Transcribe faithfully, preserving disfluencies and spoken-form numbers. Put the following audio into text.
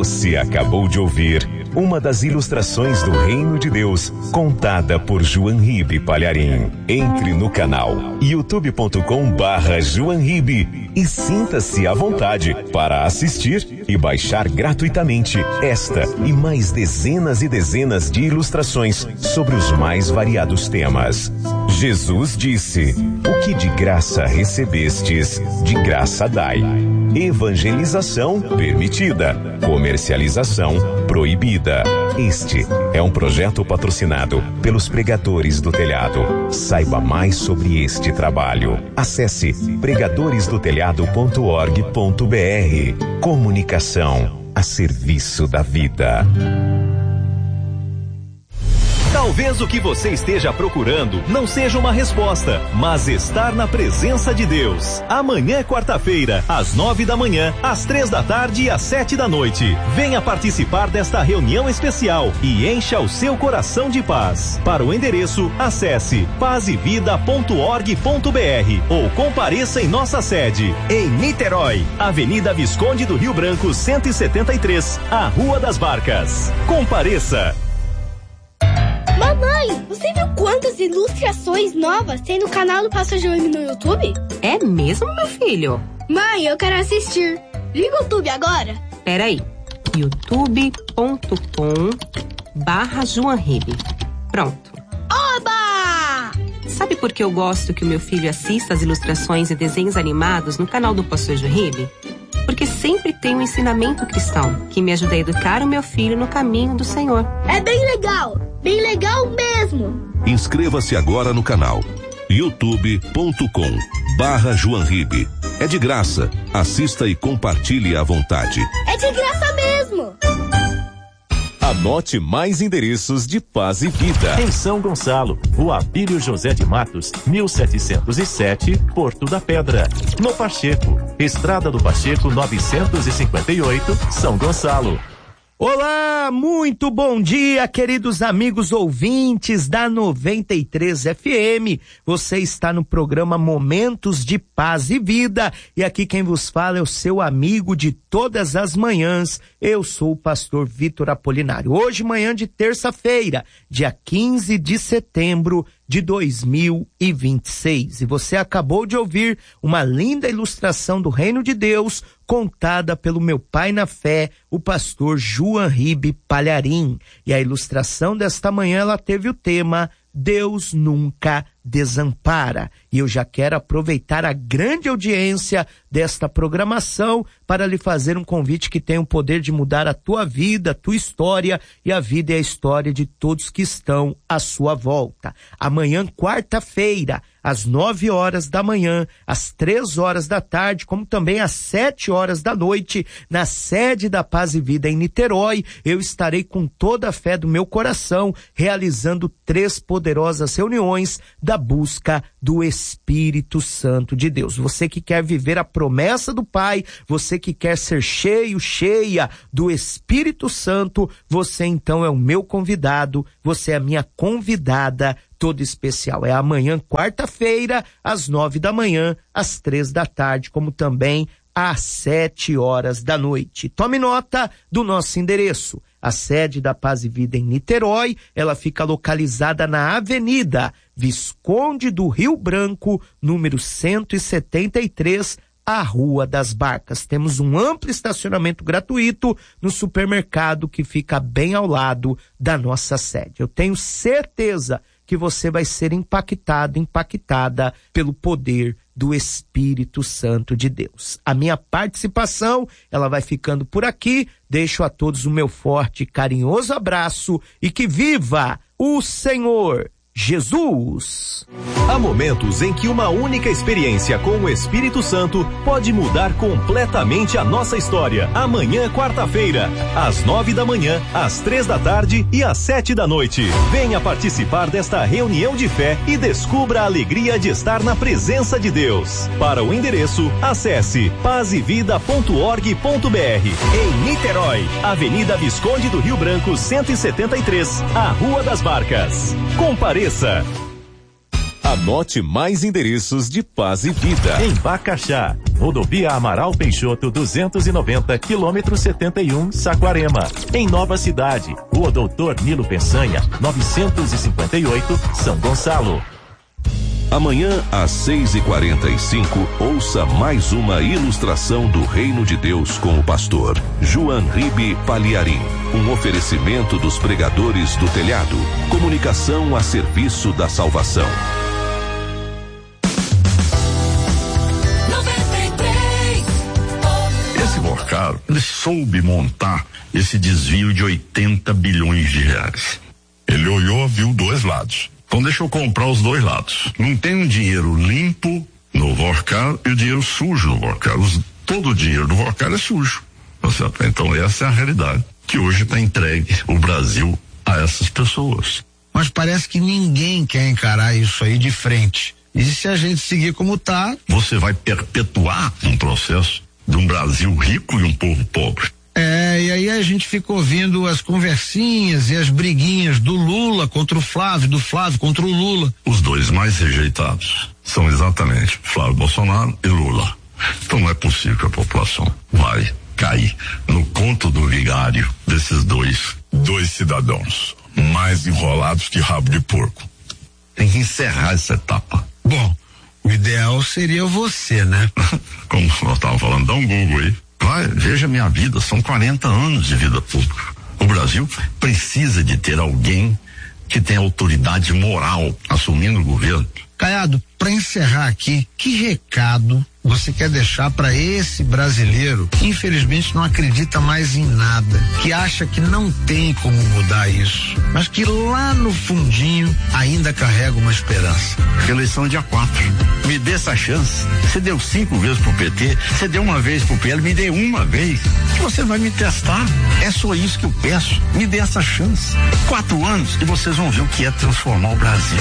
Você acabou de ouvir uma das ilustrações do Reino de Deus, contada por João Ribe Palharim. Entre no canal youtube ponto com barra João Ribe e sinta-se à vontade para assistir e baixar gratuitamente esta e mais dezenas e dezenas de ilustrações sobre os mais variados temas. Jesus disse: o que de graça recebestes, de graça dai. Evangelização permitida, comercialização proibida. Este é um projeto patrocinado pelos Pregadores do Telhado. Saiba mais sobre este trabalho. Acesse pregadores do telhado ponto org ponto br. Comunicação a serviço da vida. Talvez o que você esteja procurando não seja uma resposta, mas estar na presença de Deus. Amanhã é quarta-feira, às nove da manhã, às três da tarde e às sete da noite. Venha participar desta reunião especial e encha o seu coração de paz. Para o endereço, acesse paz e vida ponto org ponto br ou compareça em nossa sede, em Niterói, Avenida Visconde do Rio Branco, cento e setenta e três, a Rua das Barcas. Compareça! Mamãe, você viu quantas ilustrações novas tem no canal do Pastor João no YouTube? É mesmo, meu filho? Mãe, eu quero assistir. Liga o YouTube agora. Peraí, youtube ponto com barra João Ribe. Pronto. Oba! Sabe por que eu gosto que o meu filho assista as ilustrações e desenhos animados no canal do Pastor João Ribe? Porque sempre tem um ensinamento cristão que me ajuda a educar o meu filho no caminho do Senhor. É bem legal, bem legal mesmo. Inscreva-se agora no canal youtube ponto com barra João Ribe. É de graça, assista e compartilhe à vontade. É de graça mesmo. Anote mais endereços de Paz e Vida. Em São Gonçalo, Rua Abílio José de Matos, mil setecentos e sete, Porto da Pedra. No Pacheco, Estrada do Pacheco novecentos e cinquenta e oito, São Gonçalo. Olá, muito bom dia, queridos amigos ouvintes da noventa e três F M. Você está no programa Momentos de Paz e Vida e aqui quem vos fala é o seu amigo de todas as manhãs. Eu sou o pastor Vitor Apolinário. Hoje, manhã de terça-feira, dia quinze de setembro de dois mil e vinte e seis. E você acabou de ouvir uma linda ilustração do Reino de Deus contada pelo meu pai na fé, o pastor João Ribe Palharim. E a ilustração desta manhã, ela teve o tema Deus Nunca Desampara. E eu já quero aproveitar a grande audiência desta programação para lhe fazer um convite que tem o poder de mudar a tua vida, a tua história e a vida e a história de todos que estão à sua volta. Amanhã, quarta-feira, às nove horas da manhã, às três horas da tarde, como também às sete horas da noite, na sede da Paz e Vida em Niterói, eu estarei com toda a fé do meu coração realizando três poderosas reuniões da busca do Espírito Santo de Deus. Você que quer viver a promessa do Pai, você que quer ser cheio, cheia do Espírito Santo, você então é o meu convidado, você é a minha convidada toda especial. É amanhã, quarta-feira, às nove da manhã, às três da tarde, como também às sete horas da noite. Tome nota do nosso endereço. A sede da Paz e Vida em Niterói, ela fica localizada na Avenida Visconde do Rio Branco, número cento e setenta e três, a Rua das Barcas. Temos um amplo estacionamento gratuito no supermercado que fica bem ao lado da nossa sede. Eu tenho certeza que você vai ser impactado, impactada pelo poder do Espírito Santo de Deus. A minha participação, ela vai ficando por aqui. Deixo a todos o meu forte e carinhoso abraço e que viva o Senhor Jesus! Há momentos em que uma única experiência com o Espírito Santo pode mudar completamente a nossa história. Amanhã, quarta-feira, às nove da manhã, às três da tarde e às sete da noite. Venha participar desta reunião de fé e descubra a alegria de estar na presença de Deus. Para o endereço, acesse paz e vida ponto org ponto br. Em Niterói, Avenida Visconde do Rio Branco, cento e setenta e três, a Rua das Barcas. Compareça! Anote mais endereços de Paz e Vida. Em Bacaxá, rodovia Amaral Peixoto duzentos e noventa, quilômetro setenta e um, Saquarema. Em Nova Cidade, Rua Doutor Nilo Peçanha, novecentos e cinquenta e oito, São Gonçalo. Amanhã, às seis e quarenta e cinco, ouça mais uma ilustração do Reino de Deus com o pastor João Ribe Palharim. Um oferecimento dos pregadores do telhado. Comunicação a serviço da salvação. Esse Worcar, ele soube montar esse desvio de oitenta bilhões de reais. Ele olhou, viu dois lados. Então deixa eu comprar os dois lados. Não tem um dinheiro limpo no Worcar e o dinheiro sujo no Worcar. Os, todo o dinheiro do Worcar é sujo. Certo? Então essa é a realidade que hoje está entregue o Brasil a essas pessoas. Mas parece que ninguém quer encarar isso aí de frente. E se a gente seguir como tá, você vai perpetuar um processo de um Brasil rico e um povo pobre. É, e aí a gente fica ouvindo as conversinhas e as briguinhas do Lula contra o Flávio, do Flávio contra o Lula. Os dois mais rejeitados são exatamente Flávio Bolsonaro e Lula. Então não é possível que a população vai cair no conto do vigário desses dois. Dois cidadãos mais enrolados que rabo de porco. Tem que encerrar essa etapa. Bom, o ideal seria você, né? Como nós estávamos falando, dá um Google aí. Vai, veja minha vida, são quarenta anos de vida pública. O Brasil precisa de ter alguém que tenha autoridade moral assumindo o governo. Caiado, para encerrar aqui, que recado você quer deixar para esse brasileiro que infelizmente não acredita mais em nada, que acha que não tem como mudar isso, mas que lá no fundinho ainda carrega uma esperança? Eleição dia quatro. Me dê essa chance. Você deu cinco vezes pro P T, você deu uma vez pro P L, me dê uma vez. Você vai me testar. É só isso que eu peço. Me dê essa chance. Quatro anos e vocês vão ver o que é transformar o Brasil.